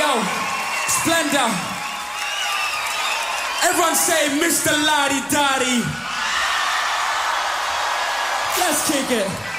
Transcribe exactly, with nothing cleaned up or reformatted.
Yo, Splendor. Everyone say Mister Lottie Dottie. Let's kick it.